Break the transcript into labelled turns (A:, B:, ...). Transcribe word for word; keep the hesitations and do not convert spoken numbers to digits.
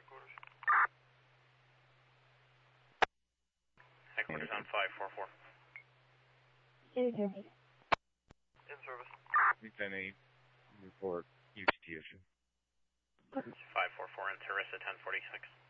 A: Headquarters. Headquarters on five four four.
B: In service.
A: In service.
C: ten eight, report U T T issue.
A: five four four in Teresa ten forty-six.